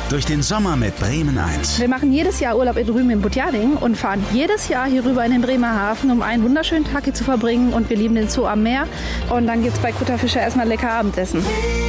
durch den Sommer mit Bremen 1. Wir machen jedes Jahr Urlaub in drüben in Butjading und fahren jedes Jahr hier rüber in den Bremerhaven, um einen wunderschönen Tag hier zu verbringen. Und wir lieben den Zoo am Meer. Und dann gibt's bei Kutterfischer erstmal lecker Abendessen.